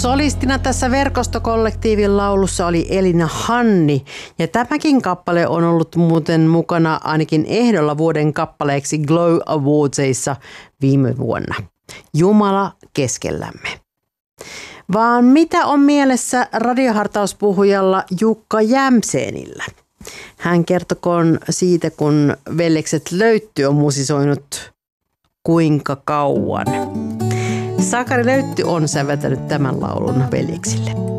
Solistina tässä verkostokollektiivin laulussa oli Elina Hanni ja tämäkin kappale on ollut muuten mukana ainakin ehdolla vuoden kappaleeksi Glow Awardsissa viime vuonna. Jumala keskellämme. Vaan mitä on mielessä radiohartauspuhujalla Jukka Jämseenillä? Hän kertokoon siitä, kun veljekset Löytty on musisoinut kuinka kauan. Sakari Löytty on säveltänyt tämän laulun veljeksille.